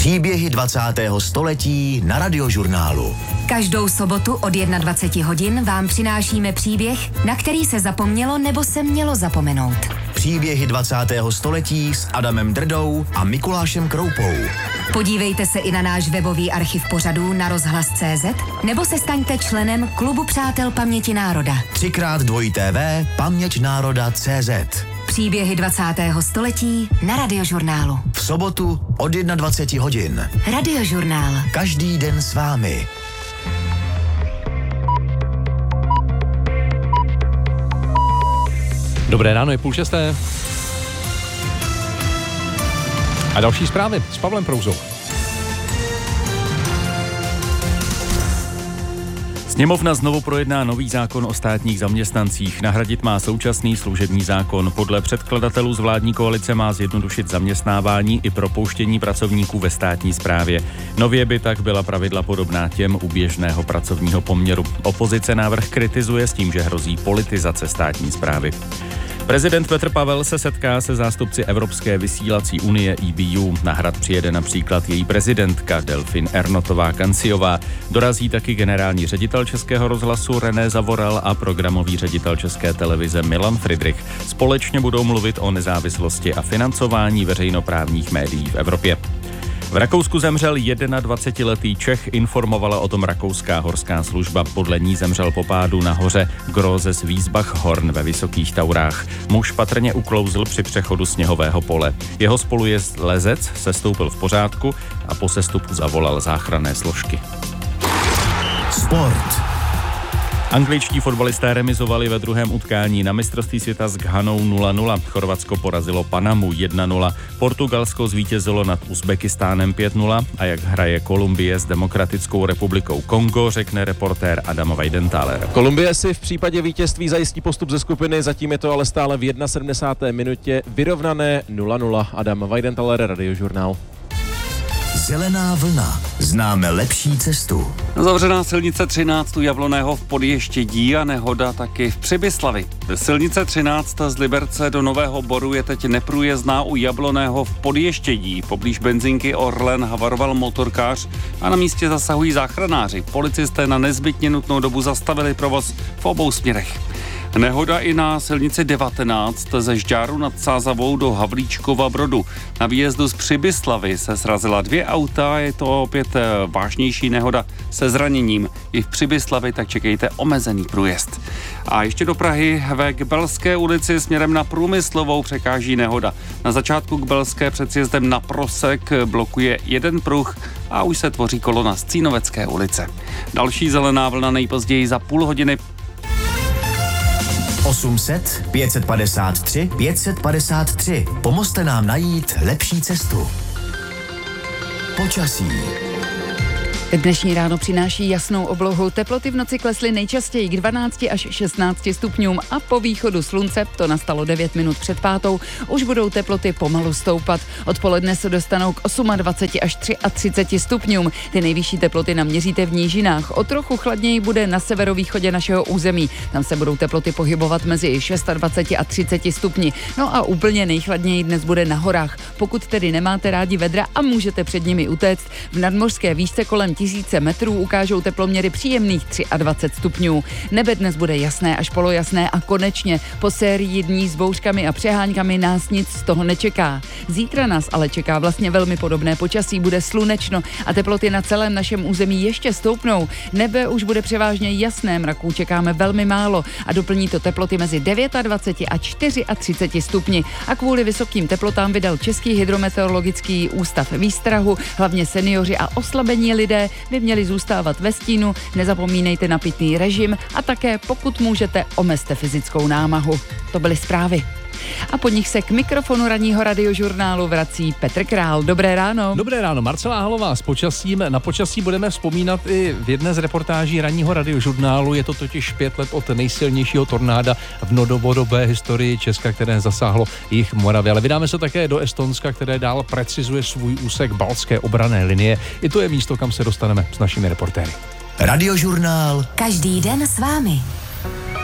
Příběhy 20. století na Radiožurnálu. Každou sobotu od 21 hodin vám přinášíme příběh, na který se zapomnělo nebo se mělo zapomenout. Příběhy 20. století s Adamem Drdou a Mikulášem Kroupou. Podívejte se i na náš webový archiv pořadů na rozhlas.cz nebo se staňte členem Klubu přátel paměti národa. 3x2 paměťnároda.cz. Příběhy 20. století na Radiožurnálu. V sobotu od 21 hodin. Radiožurnál. Každý den s vámi. Dobré ráno, je 5:30. A další zprávy s Pavlem Prouzou. Sněmovna znovu projedná nový zákon o státních zaměstnancích. Nahradit má současný služební zákon. Podle předkladatelů z vládní koalice má zjednodušit zaměstnávání i propouštění pracovníků ve státní správě. Nově by tak byla pravidla podobná těm u běžného pracovního poměru. Opozice návrh kritizuje s tím, že hrozí politizace státní správy. Prezident Petr Pavel se setká se zástupci Evropské vysílací unie EBU. Na Hrad přijede například její prezidentka Delfin Ernotová-Kanciová. Dorazí taky generální ředitel Českého rozhlasu René Zavoral a programový ředitel České televize Milan Fridrich. Společně budou mluvit o nezávislosti a financování veřejnoprávních médií v Evropě. V Rakousku zemřel 21letý Čech, informovala o tom rakouská horská služba. Podle ní zemřel po pádu na hoře Grozes Wiesbach-Horn ve Vysokých Taurách. Muž patrně uklouzl při přechodu sněhového pole. Jeho spolulezec sestoupil v pořádku a po sestupu zavolal záchranné složky. Sport. Angličtí fotbalisté remizovali ve druhém utkání na mistrovství světa s Ghanou 0-0. Chorvatsko porazilo Panamu 1-0. Portugalsko zvítězilo nad Uzbekistánem 5-0 a jak hraje Kolumbie s Demokratickou republikou Kongo, řekne reportér Adam Weidenthaler. Kolumbie si v případě vítězství zajistí postup ze skupiny, zatím je to ale stále v 71. minutě vyrovnané 0-0. Adam Weidenthaler, Radiožurnál. Zelená vlna. Známe lepší cestu. Zavřená silnice 13 u Jabloného v Podještědí a nehoda taky v Přibyslavi. Silnice 13 z Liberce do Nového Boru je teď neprůjezdná u Jabloného v Podještědí. Poblíž benzinky Orlen havaroval motorkář a na místě zasahují záchranáři. Policisté na nezbytně nutnou dobu zastavili provoz v obou směrech. Nehoda i na silnici 19 ze Žďáru nad Sázavou do Havlíčkova Brodu. Na výjezdu z Přibyslavy se srazila 2 auta, je to opět vážnější nehoda se zraněním. I v Přibyslavi tak čekejte omezený průjezd. A ještě do Prahy ve Kbelské ulici směrem na Průmyslovou překáží nehoda. Na začátku Kbelské před sjezdem na Prosek blokuje jeden pruh a už se tvoří kolona z Cínovecké ulice. Další zelená vlna nejpozději za půl hodiny. 800 553 553. Pomozte nám najít lepší cestu. Počasí. Dnešní ráno přináší jasnou oblohu. Teploty v noci klesly nejčastěji k 12 až 16 stupňům a po východu slunce, to nastalo 9 minut před 5, už budou teploty pomalu stoupat. Odpoledne se dostanou k 28 až 33 stupňům. Ty nejvyšší teploty naměříte v nížinách. O trochu chladněji bude na severovýchodě našeho území. Tam se budou teploty pohybovat mezi 26 a 30 stupni. No a úplně nejchladněji dnes bude na horách. Pokud tedy nemáte rádi vedra a můžete před nimi utéct, v nadmořské výšce kolem 1000 metrů ukážou teploměry příjemných 23 stupňů. Nebe dnes bude jasné až polojasné a konečně po sérii dní s bouřkami a přeháňkami nás nic z toho nečeká. Zítra nás ale čeká vlastně velmi podobné počasí, bude slunečno a teploty na celém našem území ještě stoupnou. Nebe už bude převážně jasné, mraků čekáme velmi málo a doplní to teploty mezi 29 a 34 stupni. A kvůli vysokým teplotám vydal Český hydrometeorologický ústav výstrahu, hlavně seniori a oslabení lidé by měli zůstávat ve stínu, nezapomínejte na pitný režim a také, pokud můžete, omezte fyzickou námahu. To byly zprávy. A po nich se k mikrofonu ranního Radiožurnálu vrací Petr Král. Dobré ráno. Dobré ráno, Marcela Halová s počasím. Na počasí budeme vzpomínat i v jedné z reportáží ranního Radiožurnálu. Je to totiž 5 let od nejsilnějšího tornáda v novodobé historii Česka, které zasáhlo jih Moravy. Ale vydáme se také do Estonska, které dál precizuje svůj úsek baltské obranné linie. I to je místo, kam se dostaneme s našimi reportéry. Radiožurnál. Každý den s vámi.